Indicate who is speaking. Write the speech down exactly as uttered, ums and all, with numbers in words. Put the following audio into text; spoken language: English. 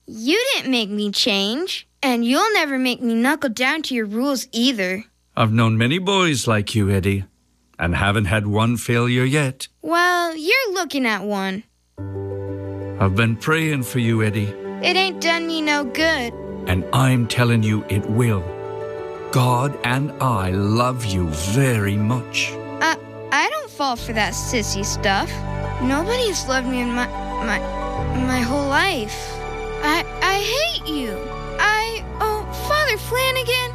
Speaker 1: You didn't make me change, and you'll never make me knuckle down to your rules either.
Speaker 2: I've known many boys like you, Eddie, and haven't had one failure yet.
Speaker 1: Well, you're looking at one.
Speaker 2: I've been praying for you, Eddie.
Speaker 1: It ain't done me no good.
Speaker 2: And I'm telling you it will. God and I love you very much.
Speaker 1: Uh, I don't fall for that sissy stuff. Nobody's loved me in my, my, my whole life. I, I hate you. I, oh, Father Flanagan.